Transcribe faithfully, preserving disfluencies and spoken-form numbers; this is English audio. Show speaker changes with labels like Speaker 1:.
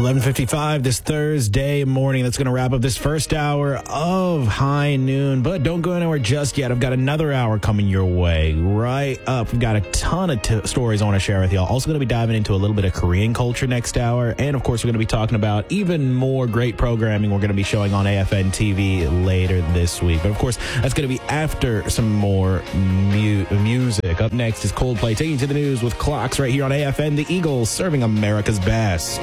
Speaker 1: eleven fifty-five this Thursday morning. That's going to wrap up this first hour of High Noon. But don't go anywhere just yet. I've got another hour coming your way. Right up. We've got a ton of t- stories I want to share with y'all. Also going to be diving into a little bit of Korean culture next hour. And, of course, we're going to be talking about even more great programming we're going to be showing on A F N T V later this week. But, of course, that's going to be after some more mu- music. Up next is Coldplay taking you to the news with Clocks right here on A F N. The Eagles serving America's best.